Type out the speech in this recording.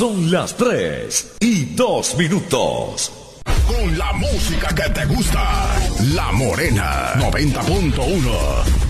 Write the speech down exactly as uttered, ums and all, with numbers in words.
Son las tres y dos minutos. Con la música que te gusta, La Morena noventa punto uno.